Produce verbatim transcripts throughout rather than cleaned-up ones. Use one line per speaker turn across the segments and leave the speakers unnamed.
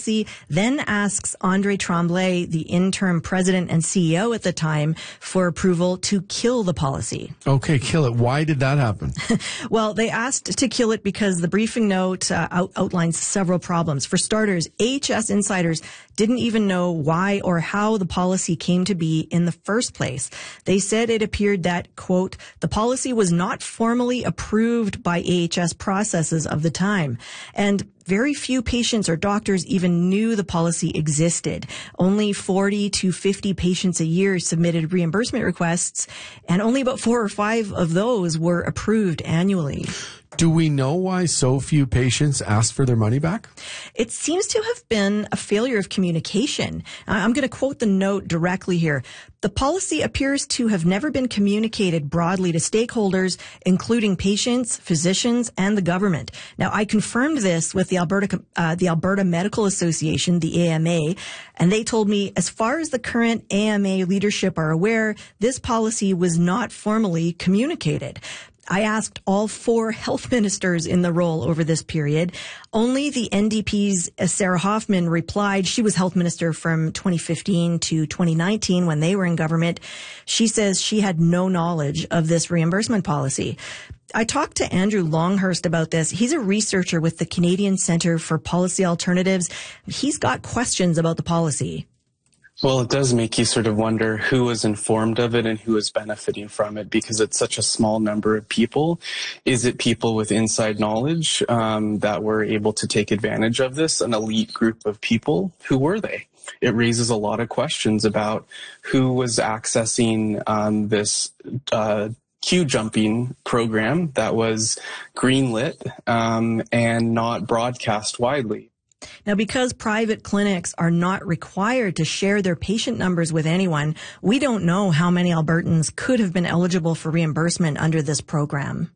policy, then asks Andre Tremblay, the interim president and C E O at the time, for approval to kill the policy.
Okay, kill it. Why did that happen?
Well, they asked to kill it because the briefing note uh, out- outlines several problems. For starters, A H S insiders didn't even know why or how the policy came to be in the first place. They said it appeared that, quote, the policy was not formally approved by A H S processes of the time. And very few patients or doctors even knew the policy existed. Only forty to fifty patients a year submitted reimbursement requests, and only about four or five of those were approved annually.
Do we know why so few patients asked for their money back?
It seems to have been a failure of communication. I'm going to quote the note directly here. The policy appears to have never been communicated broadly to stakeholders, including patients, physicians, and the government. Now, I confirmed this with the Alberta, uh, the Alberta Medical Association, the A M A, and they told me, as far as the current A M A leadership are aware, this policy was not formally communicated. I asked all four health ministers in the role over this period. Only the N D P's Sarah Hoffman replied. She was health minister from twenty fifteen to twenty nineteen when they were in government. She says she had no knowledge of this reimbursement policy. I talked to Andrew Longhurst about this. He's a researcher with the Canadian Centre for Policy Alternatives. He's got questions about the policy.
Well, it does make you sort of wonder who was informed of it and who is benefiting from it, because it's such a small number of people. Is it people with inside knowledge um, that were able to take advantage of this, an elite group of people? Who were they? It raises a lot of questions about who was accessing um, this uh, queue jumping program that was greenlit um, and not broadcast widely.
Now, because private clinics are not required to share their patient numbers with anyone, we don't know how many Albertans could have been eligible for reimbursement under this program.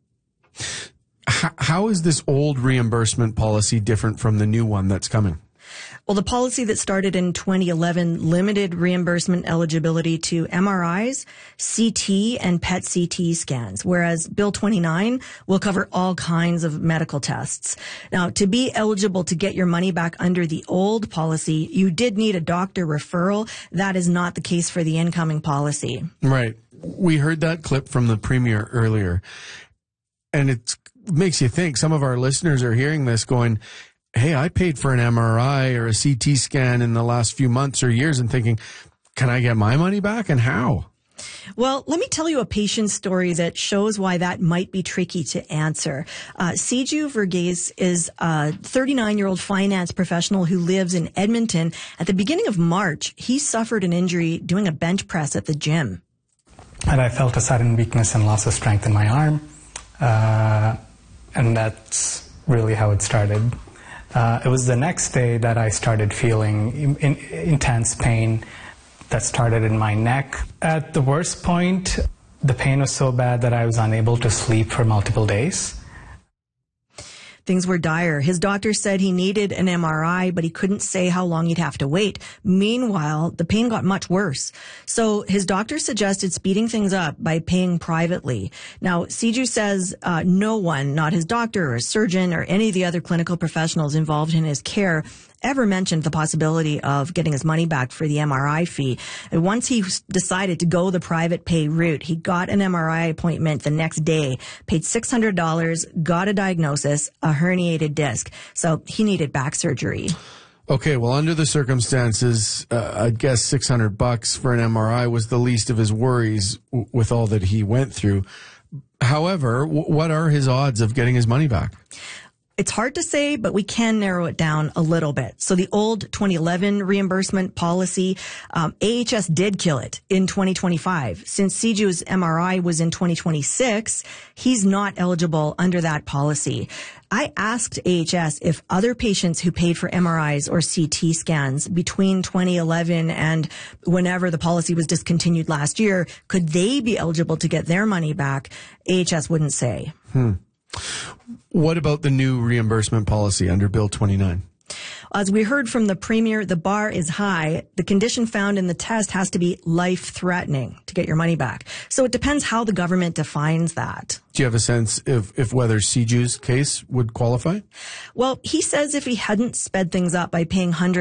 How is this old reimbursement policy different from the new one that's coming?
Well, the policy that started in twenty eleven limited reimbursement eligibility to M R Is, C T, and P E T C T scans, whereas Bill twenty-nine will cover all kinds of medical tests. Now, to be eligible to get your money back under the old policy, you did need a doctor referral. That is not the case for the incoming policy.
Right. We heard that clip from the Premier earlier, and it makes you think. Some of our listeners are hearing this going, hey, I paid for an M R I or a C T scan in the last few months or years, and thinking, can I get my money back, and how?
Well, let me tell you a patient story that shows why that might be tricky to answer. Uh, Siju Verghese is a thirty-nine-year-old finance professional who lives in Edmonton. At the beginning of March, he suffered an injury doing a bench press at the gym.
And I felt a sudden weakness and loss of strength in my arm. Uh, and that's really how it started. Uh, it was the next day that I started feeling in, in, intense pain that started in my neck. At the worst point, the pain was so bad that I was unable to sleep for multiple days.
Things were dire. His doctor said he needed an M R I, but he couldn't say how long he'd have to wait. Meanwhile, the pain got much worse. So his doctor suggested speeding things up by paying privately. Now, Siju says uh, no one, not his doctor or his surgeon or any of the other clinical professionals involved in his care, ever mentioned the possibility of getting his money back for the M R I fee. And once he decided to go the private pay route, he got an M R I appointment the next day, paid six hundred dollars, got a diagnosis, a herniated disc. So he needed back surgery.
Okay, well, under the circumstances, uh, I'd guess six hundred bucks for an M R I was the least of his worries w- with all that he went through. However, w- what are his odds of getting his money back?
It's hard to say, but we can narrow it down a little bit. So the old twenty eleven reimbursement policy, um, A H S did kill it in twenty twenty-five. Since Siju's M R I was in twenty twenty-six, he's not eligible under that policy. I asked A H S if other patients who paid for M R Is or C T scans between twenty eleven and whenever the policy was discontinued last year, could they be eligible to get their money back? A H S wouldn't say.
Hmm. What about the new reimbursement policy under Bill twenty-nine?
As we heard from the Premier, the bar is high. The condition found in the test has to be life-threatening to get your money back. So it depends how the government defines that.
Do you have a sense if, if whether Siju's case would qualify?
Well, he says if he hadn't sped things up by paying hundreds